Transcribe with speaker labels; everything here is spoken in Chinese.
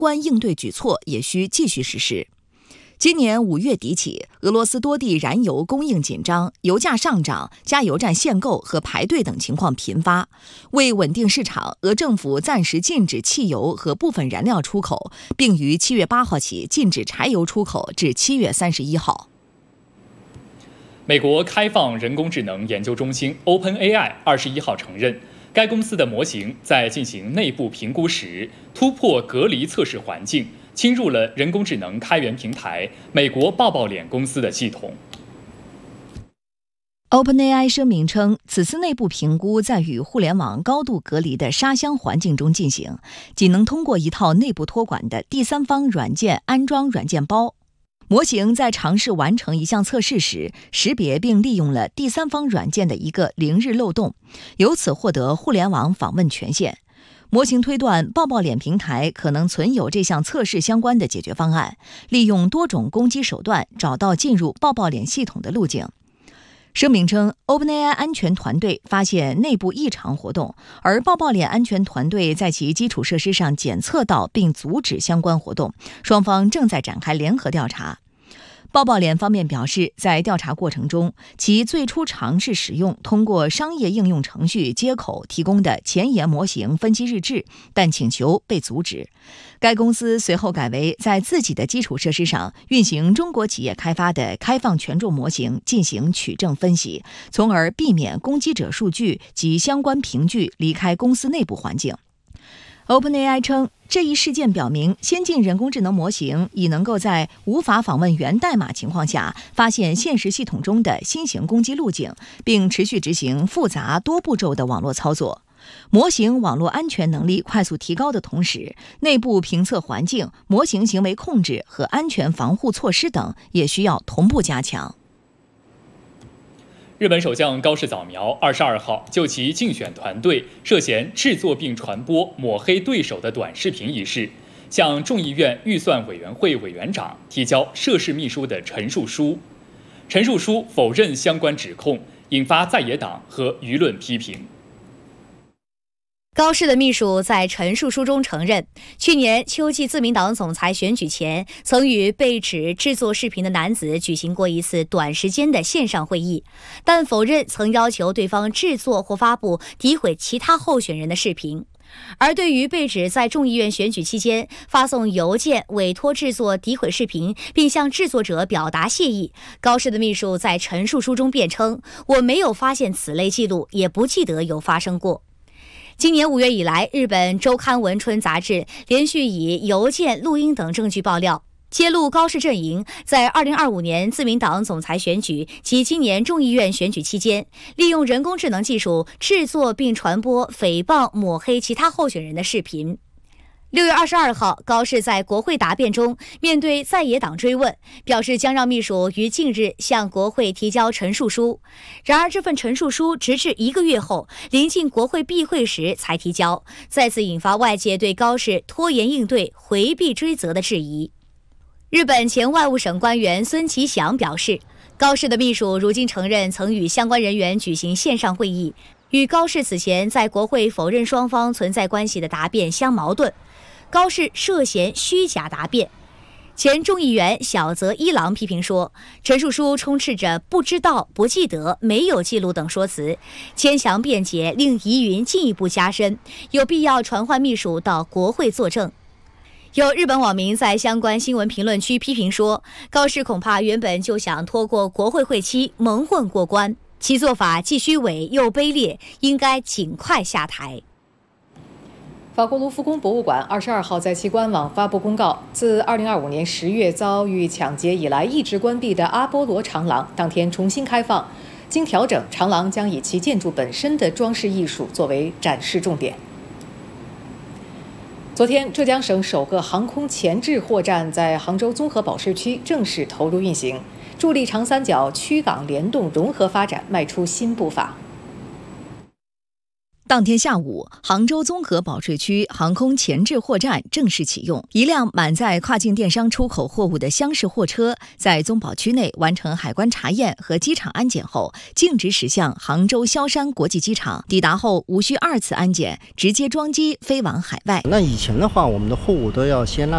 Speaker 1: 关应对举措也需继续实施。今年5月底起，俄罗斯多地燃油供应紧张，油价上涨，加油站限购和排队等情况频发。为稳定市场，俄政府暂时禁止汽油和部分燃料出口，并于7月8号起禁止柴油出口至7月31号。
Speaker 2: 美国开放人工智能研究中心 OpenAI 21号承认，该公司的模型在进行内部评估时突破隔离测试环境，侵入了人工智能开源平台美国抱抱脸公司的系统。
Speaker 1: OpenAI 声明称，此次内部评估在与互联网高度隔离的沙箱环境中进行，仅能通过一套内部托管的第三方软件安装软件包。模型在尝试完成一项测试时，识别并利用了第三方软件的一个0日漏洞，由此获得互联网访问权限。模型推断抱抱脸平台可能存有这项测试相关的解决方案，利用多种攻击手段找到进入抱抱脸系统的路径。声明称 ，OpenAI 安全团队发现内部异常活动，而抱抱脸安全团队在其基础设施上检测到并阻止相关活动，双方正在展开联合调查。抱抱脸方面表示，在调查过程中，其最初尝试使用通过商业应用程序接口提供的前沿模型分析日志，但请求被阻止。该公司随后改为在自己的基础设施上运行中国企业开发的开放权重模型进行取证分析，从而避免攻击者数据及相关凭据离开公司内部环境。OpenAI 称，这一事件表明，先进人工智能模型已能够在无法访问源代码情况下，发现现实系统中的新型攻击路径，并持续执行复杂多步骤的网络操作。模型网络安全能力快速提高的同时，内部评测环境、模型行为控制和安全防护措施等也需要同步加强。
Speaker 2: 日本首相高市早苗22号就其竞选团队涉嫌制作并传播抹黑对手的短视频一事，向众议院预算委员会委员长提交涉事秘书的陈述书。陈述书否认相关指控，引发在野党和舆论批评。
Speaker 3: 高市的秘书在陈述书中承认，去年秋季自民党总裁选举前，曾与被指制作视频的男子举行过一次短时间的线上会议，但否认曾要求对方制作或发布诋毁其他候选人的视频。而对于被指在众议院选举期间发送邮件委托制作诋毁视频，并向制作者表达谢意，高市的秘书在陈述书中辩称：“我没有发现此类记录，也不记得有发生过。”今年5月以来，日本周刊文春杂志连续以邮件、录音等证据爆料，揭露高市阵营在2025年自民党总裁选举及今年众议院选举期间，利用人工智能技术制作并传播诽谤、抹黑其他候选人的视频。6月22号，高市在国会答辩中面对在野党追问，表示将让秘书于近日向国会提交陈述书。然而，这份陈述书直至1个月后，临近国会闭会时才提交，再次引发外界对高市拖延应对、回避追责的质疑。日本前外务省官员孙其祥表示，高市的秘书如今承认曾与相关人员举行线上会议，与高市此前在国会否认双方存在关系的答辩相矛盾。高市涉嫌虚假答辩。前众议员小泽一郎批评说，陈述书充斥着不知道、不记得、没有记录等说辞，牵强辩解令疑云进一步加深，有必要传唤秘书到国会作证。有日本网民在相关新闻评论区批评说，高市恐怕原本就想拖过国会会期蒙混过关，其做法既虚伪又卑劣，应该尽快下台。
Speaker 4: 法国卢浮宫博物馆22号在其官网发布公告，自2025年10月遭遇抢劫以来一直关闭的阿波罗长廊当天重新开放，经调整，长廊将以其建筑本身的装饰艺术作为展示重点。昨天，浙江省首个航空前置货站在杭州综合保税区正式投入运行，助力长三角区港联动融合发展迈出新步伐。
Speaker 1: 当天下午，杭州综合保税区航空前置货站正式启用。一辆满载跨境电商出口货物的厢式货车，在综保区内完成海关查验和机场安检后，径直驶向杭州萧山国际机场。抵达后，无需2次安检，直接装机飞往海外。
Speaker 5: 那以前的话，我们的货物都要先拉